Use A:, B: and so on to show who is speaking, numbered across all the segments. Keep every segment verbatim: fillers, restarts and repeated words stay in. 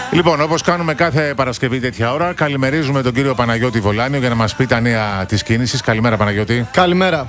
A: Λοιπόν, όπως κάνουμε κάθε Παρασκευή τέτοια ώρα, καλημερίζουμε τον κύριο Παναγιώτη Βολάνιο για να μας πει τα νέα της κίνησης. Καλημέρα, Παναγιώτη.
B: Καλημέρα.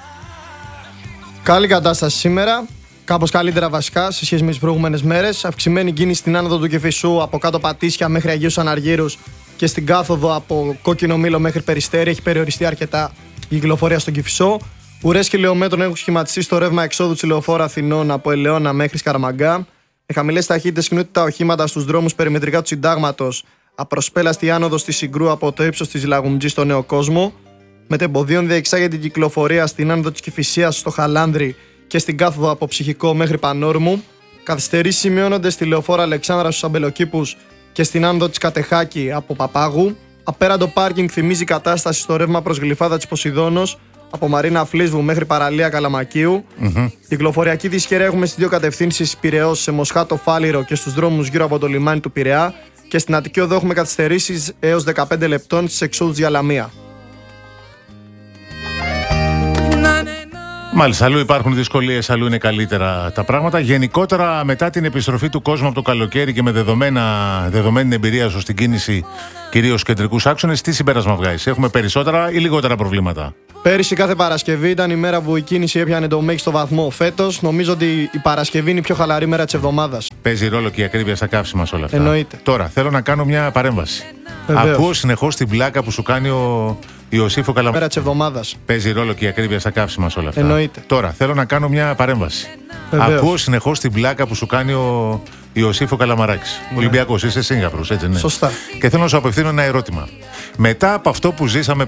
B: Καλή κατάσταση σήμερα. Κάπως καλύτερα βασικά σε σχέση με τις προηγούμενες μέρες. Αυξημένη κίνηση στην άνοδο του Κηφισού από κάτω Πατήσια μέχρι Αγίους Αναργύρους και στην κάθοδο από Κόκκινο Μήλο μέχρι Περιστέρι. Έχει περιοριστεί αρκετά η κυκλοφορία στον Κηφισό. Ουρές χιλιόμετρων έχουν σχηματιστεί στο ρεύμα εξόδου της Λεωφόρου Αθηνών από Ελαιώνα μέχρι Σκαραμαγκά. Με χαμηλές ταχύτητες κινούνται τα οχήματα στους δρόμους περιμετρικά του Συντάγματος. Απροσπέλαστη άνοδος της Συγκρού από το ύψος της Λαγουμτζής στο Νέο Κόσμο. Μετεμποδίων διεξάγεται η κυκλοφορία στην άνοδο της Κηφισίας στο Χαλάνδρη και στην κάθοδο από Ψυχικό μέχρι Πανόρμου. Καθυστερήσεις σημειώνονται στη Λεωφόρο Αλεξάνδρα στους Αμπελοκήπους και στην άνοδο της Κατεχάκη από Παπάγου. Απέραντο πάρκινγκ θυμίζει κατάσταση στο ρεύμα προς Γλυφάδα της Ποσειδώνος από Μαρίνα Φλίσβου μέχρι Παραλία Καλαμακίου. Mm-hmm. Κυκλοφοριακή δυσχέρεια έχουμε στις δύο κατευθύνσεις Πειραιώς σε Μοσχάτο Φάληρο και στους δρόμους γύρω από το λιμάνι του Πειραιά. Και στην Αττική Οδό έχουμε καθυστερήσεις έως δεκαπέντε λεπτών στις εξόδους για Λαμία.
A: Μάλιστα, αλλού υπάρχουν δυσκολίες, αλλού είναι καλύτερα τα πράγματα. Γενικότερα, μετά την επιστροφή του κόσμου από το καλοκαίρι και με δεδομένα, δεδομένη εμπειρία σου στην κίνηση, κυρίως κεντρικούς άξονες, τι συμπέρασμα βγάζεις? Έχουμε περισσότερα ή λιγότερα προβλήματα?
B: Πέρυσι κάθε Παρασκευή ήταν η μέρα που η κίνηση έπιανε το μέγιστο βαθμό. Φέτος νομίζω ότι η Παρασκευή είναι η πιο χαλαρή μέρα της εβδομάδας.
A: Παίζει ρόλο και η ακρίβεια στα καύσιμα σε όλα αυτά.
B: Εννοείται.
A: Τώρα θέλω να κάνω μια παρέμβαση.
B: Βεβαίως.
A: Ακούω συνεχώς την πλάκα που σου κάνει ο Ιωσήφ ο Καλαμαράκης.
B: Μέρα της εβδομάδας.
A: Παίζει ρόλο και η ακρίβεια στα καύσιμα σε όλα αυτά.
B: Εννοείται.
A: Τώρα θέλω να κάνω μια παρέμβαση.
B: Βεβαίως.
A: Ακούω συνεχώς την πλάκα που σου κάνει ο Ιωσήφ ο Καλαμαράκης. Ναι. Ολυμπιακός, είσαι Σύγγραφρος, έτσι, ναι.
B: Σωστά.
A: Και θέλω να σου απευθύνω ένα ερώτημα. Μετά από αυτό που ζήσαμε